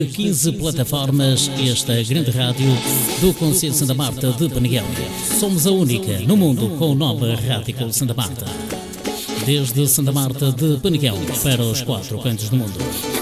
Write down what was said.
15 plataformas, esta grande rádio do Concelho de Santa Marta de Peneguel. Somos a única no mundo com o nome Rádio Santa Marta. Desde Santa Marta de Peneguel para os 4 cantos do mundo.